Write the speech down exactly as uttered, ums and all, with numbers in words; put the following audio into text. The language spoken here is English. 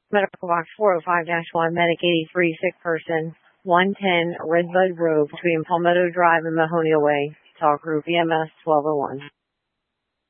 Medical Box four oh five dash one, Medic eighty-three, sick person, one ten Redbud Road between Palmetto Drive and Mahonia Way. Talk Group E M S twelve oh one.